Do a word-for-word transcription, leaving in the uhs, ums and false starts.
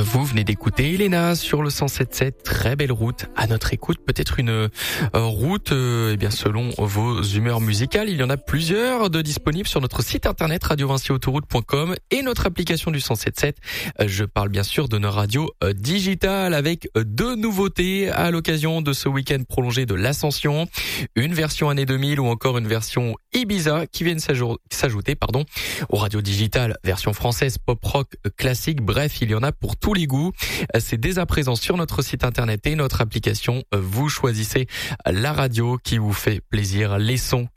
Vous venez d'écouter Elena sur le cent sept sept. Très belle route à notre écoute. Peut-être une euh, route, euh, eh bien selon vos humeurs musicales. Il y en a plusieurs de disponibles sur notre site internet radio vinci autoroute point com et notre application du cent sept sept. Je parle bien sûr de nos radios euh, digitales avec deux nouveautés à l'occasion de ce week-end prolongé de l'Ascension. Une version année deux mille ou encore une version Ibiza qui viennent s'ajouter pardon aux radios digitales version française pop rock classique. Bref, il y en a pour tous les goûts. C'est dès à présent sur notre site internet et notre application. Vous choisissez la radio qui vous fait plaisir, les sons